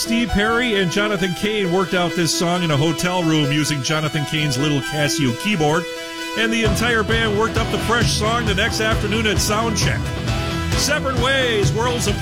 Steve Perry and Jonathan Cain worked out this song in a hotel room using Jonathan Cain's little Casio keyboard, and the entire band worked up the fresh song the next afternoon at soundcheck. Separate Ways, Worlds of